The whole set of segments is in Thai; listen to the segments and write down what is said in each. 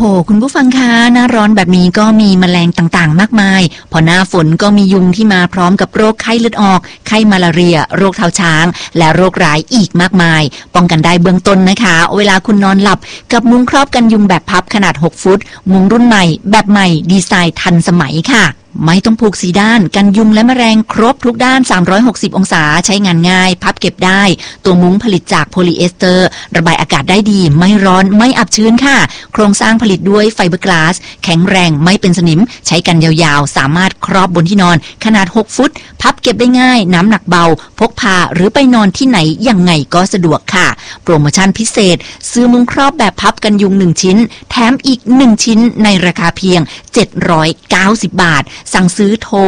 โหคุณผู้ฟังคะหน้าร้อนแบบนี้ก็มีแมลงต่างๆมากมายพอหน้าฝนก็มียุงที่มาพร้อมกับโรคไข้เลือดออกไข้มาลาเรียโรคเท้าช้างและโรคร้ายอีกมากมายป้องกันได้เบื้องต้นนะคะเวลาคุณนอนหลับกับมุ้งครอบกันยุงแบบพับขนาด6ฟุตมุ้งรุ่นใหม่แบบใหม่ดีไซน์ทันสมัยค่ะไม่ต้องผูกสีด้านกันยุงและแมลงครบทุกด้าน360องศาใช้งานง่ายพับเก็บได้ตัวมุ้งผลิตจากโพลีเอสเตอร์ระบายอากาศได้ดีไม่ร้อนไม่อับชื้นค่ะโครงสร้างผลิตด้วยไฟเบอร์กลาสแข็งแรงไม่เป็นสนิมใช้กันยาวๆสามารถครอบบนที่นอนขนาด6ฟุตพับเก็บได้ง่ายน้ำหนักเบาพกพาหรือไปนอนที่ไหนยังไงก็สะดวกค่ะโปรโมชั่นพิเศษซื้อมุ้งครอบแบบพับกันยุง1ชิ้นแถมอีก1ชิ้นในราคาเพียง790 บาทสั่งซื้อโทร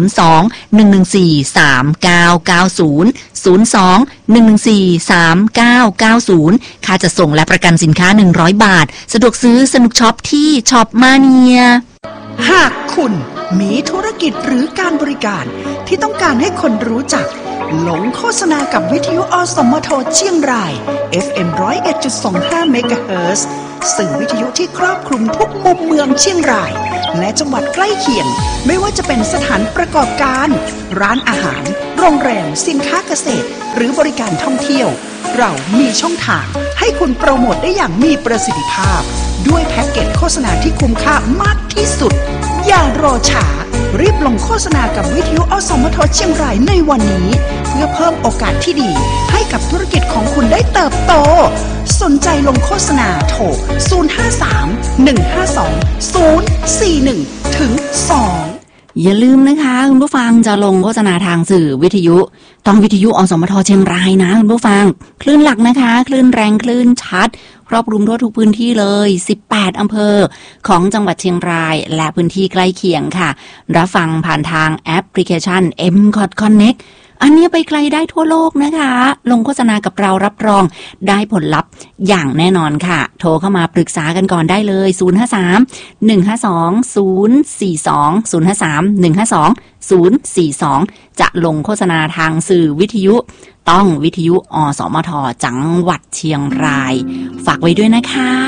02-114-3990 ค่าจะส่งและประกันสินค้า100 บาทสะดวกซื้อสนุกช็อปที่ช็อปมาเนียหากคุณมีธุรกิจหรือการบริการที่ต้องการให้คนรู้จักหลงโฆษณากับวิทยุอสมทเชียงราย FM 101.25 เมกะเฮิรตซ์สื่อวิทยุที่ครอบคลุมทุกมุมเมืองเชียงรายและจังหวัดใกล้เคียงไม่ว่าจะเป็นสถานประกอบการร้านอาหารโรงแรมสินค้าเกษตรหรือบริการท่องเที่ยวเรามีช่องทางให้คุณโปรโมทได้อย่างมีประสิทธิภาพด้วยแพ็กเกจโฆษณาที่คุ้มค่ามากที่สุดอย่ารอช้ารีบลงโฆษณากับวิทยุอสมทเชียงรายในวันนี้เพื่อเพิ่มโอกาสที่ดีให้กับธุรกิจของคุณได้เติบโตสนใจลงโฆษณาโทร053-152-041 ถึง 2 อย่าลืมนะคะคุณผู้ฟังจะลงโฆษณาทางสื่อวิทยุต้องวิทยุอสมทเชียงรายนะคุณผู้ฟังคลื่นหลักนะคะคลื่นแรงคลื่นชัดครอบคลุมทั่วทุกพื้นที่เลย18อำเภอของจังหวัดเชียงรายและพื้นที่ใกล้เคียงค่ะรับฟังผ่านทางแอปพลิเคชัน MCOT Connect อันนี้ไปไกลได้ทั่วโลกนะคะลงโฆษณากับเรารับรองได้ผลลัพธ์อย่างแน่นอนค่ะโทรเข้ามาปรึกษากันก่อนได้เลย053-152-042 จะลงโฆษณาทางสื่อวิทยุต้องวิทยุอสมทจังหวัดเชียงรายฝากไว้ด้วยนะคะ